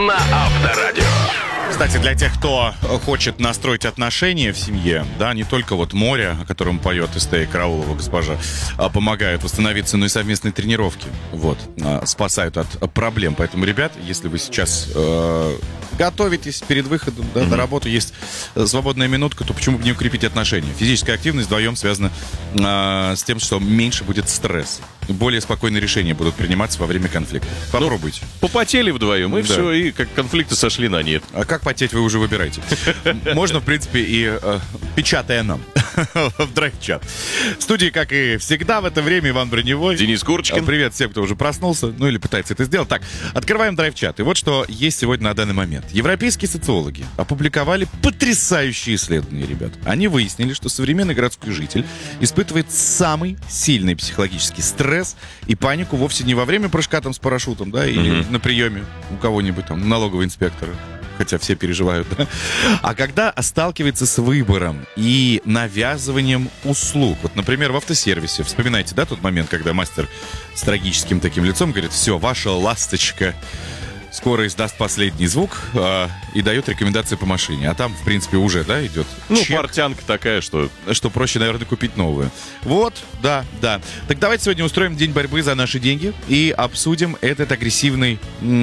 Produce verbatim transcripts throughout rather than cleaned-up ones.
на Авторадио. Кстати, для тех, кто хочет настроить отношения в семье, да, не только вот море, о котором поет Эстея Караулова госпожа, а помогают восстановиться, но и совместные тренировки, вот, спасают от проблем. Поэтому, ребят, если вы сейчас э, готовитесь перед выходом, да, mm-hmm. на работу, есть свободная минутка, то почему бы не укрепить отношения? Физическая активность вдвоем связана э, с тем, что меньше будет стресса. Более спокойные решения будут приниматься во время конфликта. Попробуйте. Ну, попотели вдвоем, и да. все, и как конфликты сошли на нет. А как потеть, вы уже выбираете. Можно, в принципе, и э, печатая нам в драйв-чат. В студии, как и всегда, в это время Иван Броневой. Денис Курочкин. Привет всем, кто уже проснулся, ну или пытается это сделать. Так, открываем драйв-чат. И вот что есть сегодня на данный момент. Европейские социологи опубликовали потрясающие исследования, ребят. Они выяснили, что современный городской житель испытывает самый сильный психологический стресс и панику вовсе не во время прыжка там с парашютом, да, или mm-hmm. на приеме у кого-нибудь там, налогового инспектора, хотя все переживают, да, а когда сталкивается с выбором и навязыванием услуг. Вот, например, в автосервисе. Вспоминайте, да, тот момент, когда мастер с трагическим таким лицом говорит: все, ваша ласточка скоро издаст последний звук э, и дает рекомендации по машине. А там, в принципе, уже, да, идет Ну, чек, портянка такая, что... что проще, наверное, купить новую. Вот, да, да. Так давайте сегодня устроим день борьбы за наши деньги и обсудим этот агрессивный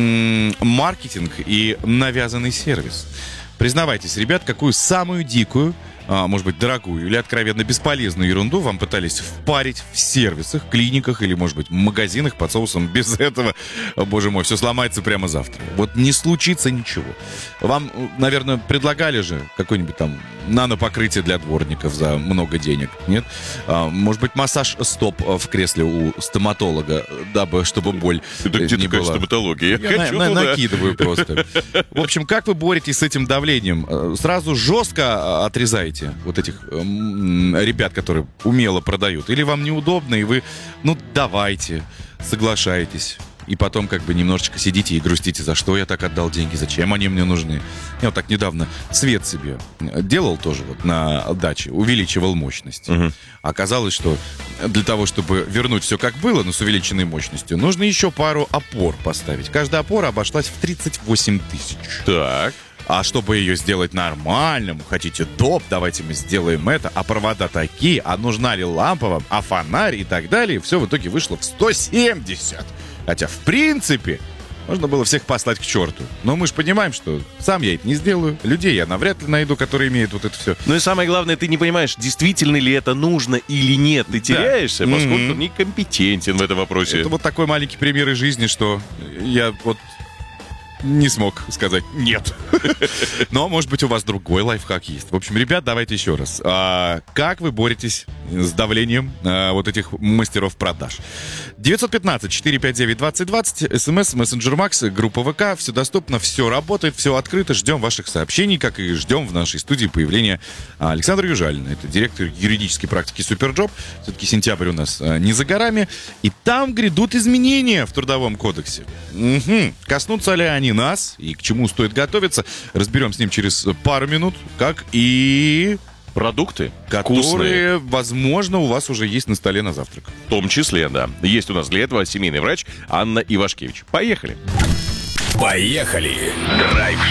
м- маркетинг и навязанный сервис. Признавайтесь, ребят, какую самую дикую, а, может быть, дорогую или откровенно бесполезную ерунду вам пытались впарить в сервисах, клиниках или, может быть, магазинах под соусом. Без этого, о, боже мой, все сломается прямо завтра. Вот не случится ничего. Вам, наверное, предлагали же какое-нибудь там нанопокрытие для дворников за много денег, нет? А, может быть, массаж стоп в кресле у стоматолога, дабы, чтобы боль Это где не такая была. стоматология? Я, Я хочу на- туда. накидываю просто. В общем, как вы боретесь с этим давлением? Сразу жестко отрезаете вот этих м, ребят, которые умело продают? Или вам неудобно, и вы, ну, давайте, соглашаетесь? И потом как бы немножечко сидите и грустите, за что я так отдал деньги, зачем они мне нужны. Я вот так недавно свет себе делал тоже вот на даче, увеличивал мощность. Угу. Оказалось, что для того, чтобы вернуть все как было, но с увеличенной мощностью, нужно еще пару опор поставить. Каждая опора обошлась в тридцать восемь тысяч. Так. А чтобы ее сделать нормальным, хотите доп, давайте мы сделаем это, а провода такие, а нужна ли лампа вам, а фонарь и так далее, все в итоге вышло в сто семьдесят. Хотя, в принципе, можно было всех послать к черту. Но мы же понимаем, что сам я это не сделаю. Людей я навряд ли найду, которые имеют вот это все. Ну и самое главное, ты не понимаешь, действительно ли это нужно или нет. Ты теряешься, Да. поскольку Mm-hmm. некомпетентен в этом вопросе. Это вот такой маленький пример из жизни, что я вот не смог сказать «нет». Но, может быть, у вас другой лайфхак есть. В общем, ребят, давайте еще раз. А, как вы боретесь с давлением а, вот этих мастеров продаж? девятьсот пятнадцать четыреста пятьдесят девять двадцать двадцать, смс, мессенджер Макс, группа ВК, все доступно, все работает, все открыто. Ждем ваших сообщений, как и ждем в нашей студии появления Александра Южалина. Это директор юридической практики Суперджоп. Все-таки сентябрь у нас а, не за горами. И там грядут изменения в Трудовом кодексе. Угу. Коснутся ли они нас и к чему стоит готовиться, разберем с ним через пару минут, как и Продукты которые, вкусные. возможно, у вас уже есть на столе на завтрак. В том числе, да. Есть у нас для этого семейный врач Анна Ивашкевич. Поехали. Поехали. Драйв